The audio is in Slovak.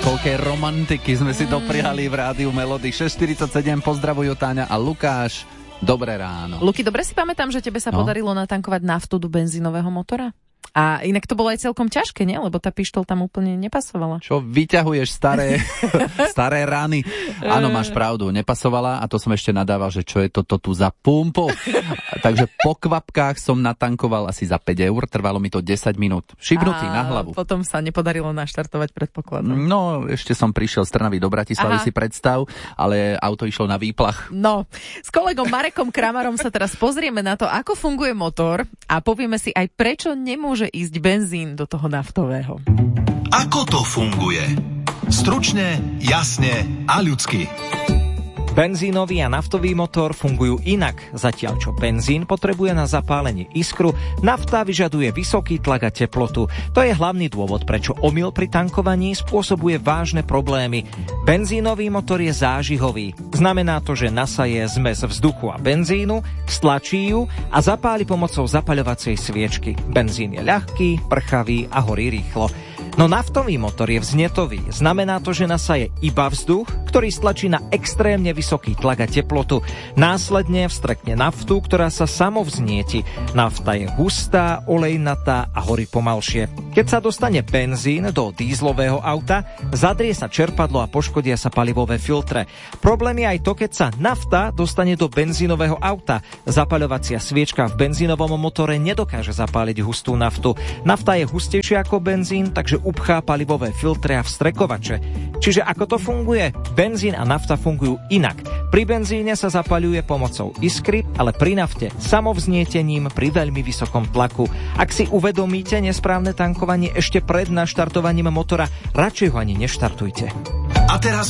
koľkej romantiky sme si to prihali v rádiu Melody. 6:47, pozdravujú Táňa a Lukáš. Dobré ráno. Luky, dobre si pamätám, že tebe sa podarilo natankovať naftu do benzínového motora? A inak to bolo aj celkom ťažké, nie? Lebo tá pištol tam úplne nepasovala. Čo vyťahuješ staré rany? Áno, máš pravdu, nepasovala a to som ešte nadával, že čo je toto tu za pumpu. Takže po kvapkách som natankoval asi za 5 eur, trvalo mi to 10 minút. Šibnutý na hlavu. Potom sa nepodarilo naštartovať, predpokladom. No, ešte som prišiel z Trnavy do Bratislavy, si predstav, ale auto išlo na výplach. No, s kolegom Marekom Kramarom sa teraz pozrieme na to, ako funguje motor a povieme si aj prečo nemôže ísť benzín do toho naftového. Ako to funguje? Stručne, jasne a ľudsky. Benzínový a naftový motor fungujú inak, zatiaľ čo benzín potrebuje na zapálenie iskru, nafta vyžaduje vysoký tlak a teplotu. To je hlavný dôvod, prečo omyl pri tankovaní spôsobuje vážne problémy. Benzínový motor je zážihový. Znamená to, že nasaje zmes vzduchu a benzínu, stlačí ju a zapáli pomocou zapaľovacej sviečky. Benzín je ľahký, prchavý a horí rýchlo. No naftový motor je vznetový. Znamená to, že nasaje iba vzduch, ktorý stlačí na extrémne vysoký tlak a teplotu. Následne vstrekne naftu, ktorá sa samovznieti. Nafta je hustá, olejnatá a horí pomalšie. Keď sa dostane benzín do dízlového auta, zadrie sa čerpadlo a poškodia sa palivové filtre. Problém je aj to, keď sa nafta dostane do benzínového auta. Zapaľovacia sviečka v benzínovom motore nedokáže zapáliť hustú naftu. Nafta je hustejšia ako benzín, takže upchá palivové filtre a vstrekovače. Čiže ako to funguje? Benzín a nafta fungujú inak. Pri benzíne sa zapaľuje pomocou iskry, ale pri nafte samovznietením pri veľmi vysokom tlaku. Ak si uvedomíte nesprávne tankovanie ešte pred naštartovaním motora, radšej ho ani neštartujte. A teraz